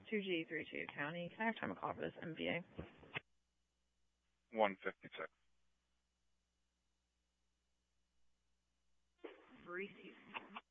2G32 County. Can I have time to call for this MVA? 156. Receive.